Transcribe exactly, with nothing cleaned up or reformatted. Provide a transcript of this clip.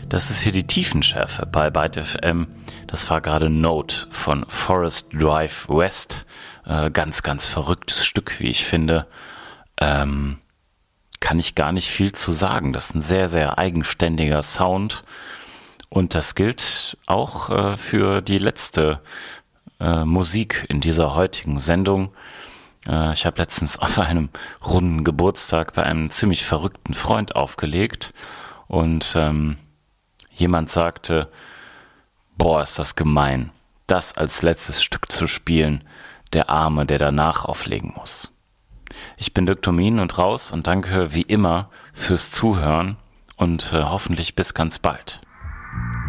Das ist hier die Tiefenschärfe bei Byte F M. Das war gerade Note von Forest Drive West. Äh, ganz, ganz verrücktes Stück, wie ich finde. Ähm, kann ich gar nicht viel zu sagen. Das ist ein sehr, sehr eigenständiger Sound. Und das gilt auch äh, für die letzte äh, Musik in dieser heutigen Sendung. Äh, ich habe letztens auf einem runden Geburtstag bei einem ziemlich verrückten Freund aufgelegt. Und ähm, jemand sagte, boah, ist das gemein, das als letztes Stück zu spielen, der Arme, der danach auflegen muss. Ich bin Dirk Tomin und raus und danke wie immer fürs Zuhören und äh, hoffentlich bis ganz bald.